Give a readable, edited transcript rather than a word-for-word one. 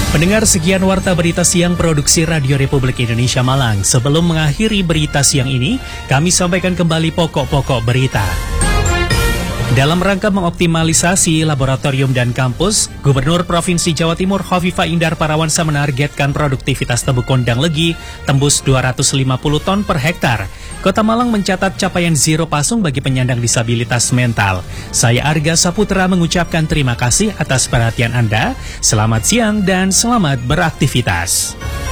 Pendengar, sekian Warta Berita Siang Produksi Radio Republik Indonesia Malang. Sebelum mengakhiri berita siang ini, kami sampaikan kembali pokok-pokok berita. Dalam rangka mengoptimalisasi laboratorium dan kampus, Gubernur Provinsi Jawa Timur Khofifah Indar Parawansa menargetkan produktivitas tebu kondang legi tembus 250 ton per hektar. Kota Malang mencatat capaian zero pasung bagi penyandang disabilitas mental. Saya Arga Saputra mengucapkan terima kasih atas perhatian Anda. Selamat siang dan selamat beraktivitas.